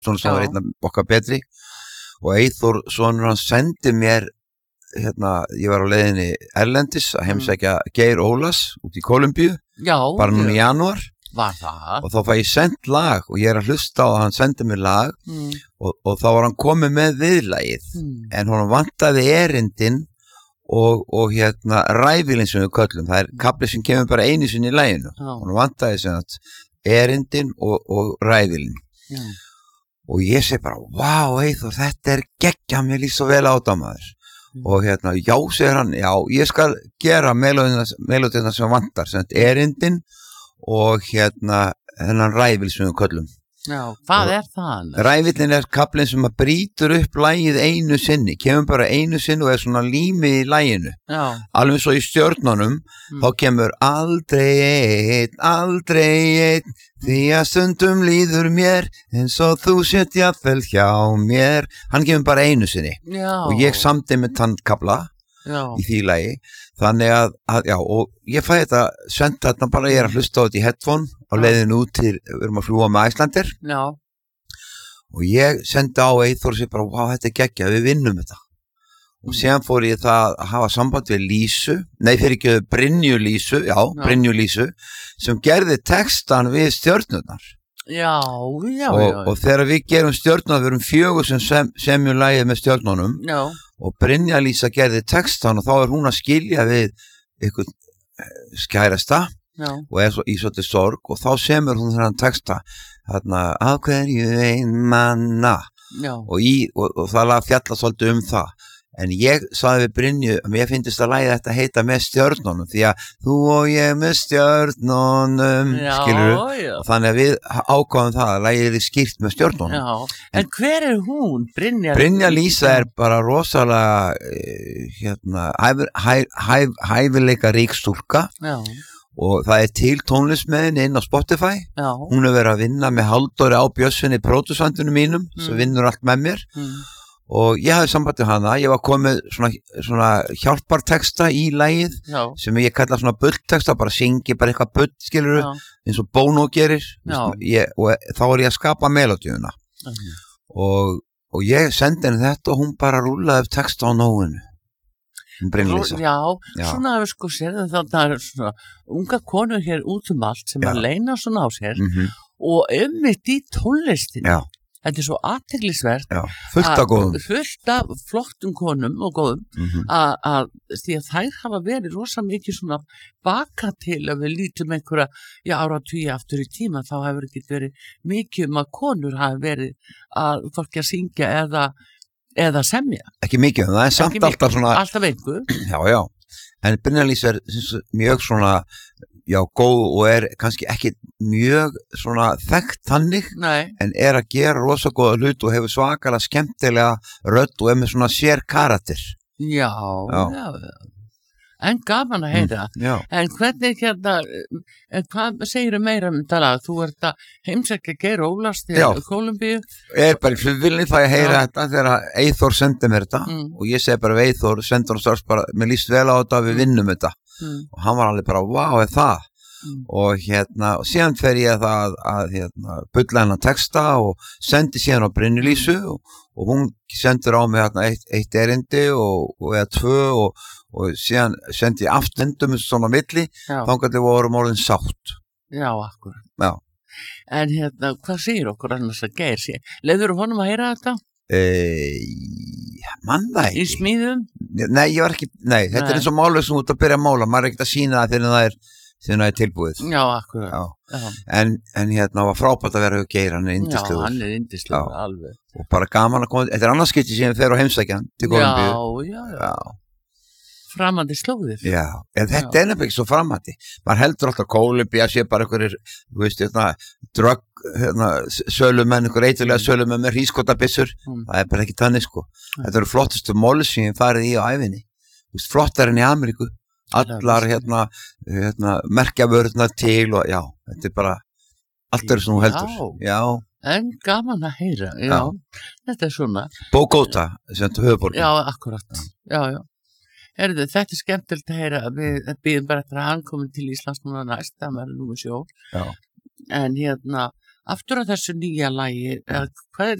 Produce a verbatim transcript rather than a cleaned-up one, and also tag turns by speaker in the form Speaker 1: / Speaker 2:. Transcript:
Speaker 1: svona sem var einn okkar betri og Eyþór sonur hann sendi mér hérna, ég var á leiðinni erlendis að heimsækja Geir Ólafs út í Kólumbíu
Speaker 2: Já,
Speaker 1: bara núna í janúar
Speaker 2: var það
Speaker 1: og þá fæ ég sendt lag og ég er að hlusta á að hann sendi mér lag
Speaker 2: mm.
Speaker 1: og, og þá var hann komið með viðlagið
Speaker 2: mm.
Speaker 1: en hann vantaði erindin og, og hérna ræfilin sem við köllum, það er kafli sem kemur bara einu sinni í laginu hann vantaði sem að erindin og, og ræfilin
Speaker 2: Já.
Speaker 1: Og ég segi bara, vá Eyþór, þetta er geggja, mér líst svo vel á það maður Mm. og hérna, já, segir hann, já, ég skal gera melódina sem vantar, sem erindin og hérna hennan ræfil sem við köllum.
Speaker 2: Já, hvað er það?
Speaker 1: Ræfillin er kaflinn sem að brýtur upp lagið einu sinni, kemur bara einu sinni og er svona límið í laginu.
Speaker 2: Já.
Speaker 1: Alveg svo í stjörnunum, mm. þá kemur aldrei einn, aldrei einn, því að stundum líður mér eins og þú sett jafnvel hjá mér. Hann kemur bara einu sinni.
Speaker 2: Já.
Speaker 1: Og ég samdi með þann kafla
Speaker 2: Já.
Speaker 1: Í því lagi. Þannig að, að, já, og ég fæ þetta senda þarna bara, ég er að hlusta á þetta í headphone á leiðinu út til, við erum að fljúga með Icelandair.
Speaker 2: Já.
Speaker 1: Og ég sendi á Eyþór og sé bara, vá, þetta er geggjað, við vinnum þetta. Og síðan fór ég það að hafa samband við Lísu, nei fyrir ekki Brynju Lísu, já, já. Brynju Lísu, sem gerði textan við stjörnurnar.
Speaker 2: Já, já,
Speaker 1: og,
Speaker 2: já.
Speaker 1: Og þegar við gerum stjörnurnar, við erum fjögur sem sem, semjum lagið með stjörnunum,
Speaker 2: já. Og
Speaker 1: Brynja Lísa gerði textan og þá er hún að skilja við ykkur skærasta já. Og er svo, í svolítið sorg og þá semur hún þennan texta, þarna, af hverju ein manna, og, í, og, og það lag fjalla svolítið um það. En ég sagði við Brynju að mér finnst að lagið þetta heita með stjörnunum því að þú og ég með stjörnunum skilurðu, og þannig að við ákváðum það að lagið er skýrt með stjörnunum.
Speaker 2: Já, en, en hver er hún? Brynja,
Speaker 1: Brynja Lísa er bara rosalega hérna, hæf, hæf, hæf, hæfileika rík stúlka og það er til tónlist með henni inn á Spotify. Já. Hún er verið að vinna með Halldóri á Bjössinni pródúsandunum mínum mm. sem vinnur allt með mér mm. og ég hafði samband við hana, ég var komið svona, svona hjálparteksta í lagið Já. Sem ég kalla svona bullteksta, bara syngi bara eitthvað bull, skilur eins og Bono gerir ég, og þá er ég að skapa melodíuna okay. og, og ég sendi henni þetta og hún bara rúlaði upp teksta á nóinu.
Speaker 2: Já, Já, svona að við sko sér það er svona unga konur hér út um allt sem Já. Að leina svona á sér mm-hmm. og einmitt í tónlistinu. Já. Þetta er svo athyglisvert
Speaker 1: fullt af góðum
Speaker 2: fullt af flottum konum og góðum mm-hmm. að, að því að þær hafa verið rosa mikið svona baka til að við lítum einhverja já, áratugi aftur í tíma þá hefur ekki verið mikið um að konur hafi verið að fólki að syngja eða, eða semja
Speaker 1: ekki mikið, það er samt
Speaker 2: mikið,
Speaker 1: alltaf svona
Speaker 2: alltaf einhver
Speaker 1: já, já, en Brynja Lísa er mjög svona já, góð og er kannski ekki mjög svona þekkt þannig
Speaker 2: Nei.
Speaker 1: En er að gera rosa góða hlut og hefur svakalega skemmtilega rödd og er með svona sér karakter.
Speaker 2: Já, já, já. En gaman að heyra.
Speaker 1: Mm,
Speaker 2: en hvernig hérna, en hvað segir þú meira um þetta lag? Þú ert að heimsækja Geir Ólafs til Kólumbíu.
Speaker 1: Ég er bara í flugvélni það ég heyra já. Þetta þegar Eyþór sendi mér þetta mm. og ég segi bara við Eyþór, sendur hann strax bara, mér líst vel á þetta, við vinnum þetta. Mm. Og hann var alveg bara, wow, er það mm. og hérna, og síðan fer ég það að hérna, bulla hennar texta og sendi síðan á Brynju Lísu og, og hún sendur á mig hérna eitt, eitt erindi og, og eða tvö og, og síðan sendi ég aftur endum svona milli, þannig að við vorum orðin sátt.
Speaker 2: Já, akkurat.
Speaker 1: Já.
Speaker 2: En hérna, hvað segir okkur annars að Geir sé? Leður þú honum að heyra þetta?
Speaker 1: Eeeeh, mann það ekki.
Speaker 2: Í smíðum?
Speaker 1: Nei, ég var ekki, nei, þetta nei. Er eins og málið sem þú ert að byrja að mála, maður er ekkert að sína það þegar það er, þegar það er tilbúið.
Speaker 2: Já, akkurat. Já. Já.
Speaker 1: En, en hérna var frábært að vera hjá Geir, hann er yndislegur.
Speaker 2: Já, hann er yndislegur, alveg.
Speaker 1: Og bara gaman að koma, þetta er annarskipti sem þeir á heimsækjan til Kólumbíu.
Speaker 2: Já, já, já. já. Framandi slóðir.
Speaker 1: Já, en þetta já. Er nefnilega ekki svo framandi. Man heldur alltaf Kólumbía sé bara einhverjir, þú veist, hérna, drögg, hérna, sölumenn, einhver eitthvað sölumenn með hrískotabissur. Mm. Það er bara ekki þannig, sko. Mm. Þetta eru flottustu móli sem ég farið í á æfinni. Þú veist, flottar enn í Ameríku. Allar, hérna, hérna, merkjavörðnar til og, já, þetta er bara, allt eru sem þú heldur. Já.
Speaker 2: En gaman að heyra, já. já. Þetta er svona.
Speaker 1: Bogota, sem þetta höfuborgin.
Speaker 2: Já, akkurat. Já, já. Erðu, þetta er skemmtilegt að heyra við býðum bara eftir að hann komi til Íslands núna næst það verður númer sjó Já. En hérna aftur á þessu nýja lagi, hvað er